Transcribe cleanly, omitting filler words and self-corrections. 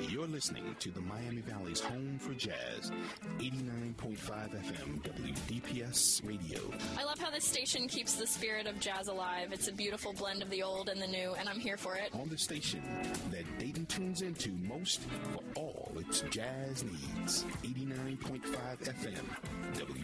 You're listening to the Miami Valley's home for jazz, 89.5 FM WDPS Radio. I love how this station keeps the spirit of jazz alive. It's a beautiful blend of the old and the new, and I'm here for it. On the station that Dayton tunes into most for all its jazz needs, 89.5 FM